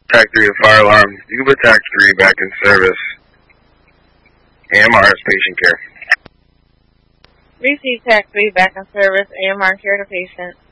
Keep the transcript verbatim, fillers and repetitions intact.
Tac three to fire alarm. Yuba Tac three back in service. A M R is patient care. Receive Tac three back in service. A M R care to patient.